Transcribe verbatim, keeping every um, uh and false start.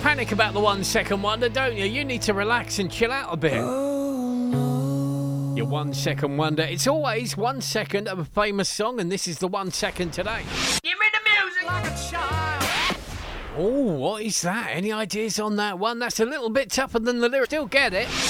panic about the one second wonder, don't you? You need to relax and chill out a bit. Your one second wonder. It's always one second of a famous song, and this is the one second today. Give me the music like a child. Oh, what is that? Any ideas on that one? That's a little bit tougher than the lyrics. Still get it.